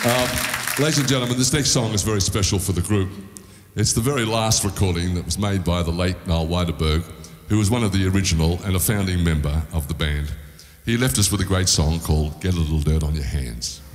Ladies and gentlemen, this next song is very special for the group. It's the very last recording that was made by the late Noel Weiderberg, who was one of the original and a founding member of the band. He left us with a great song called Get a Little Dirt on Your Hands.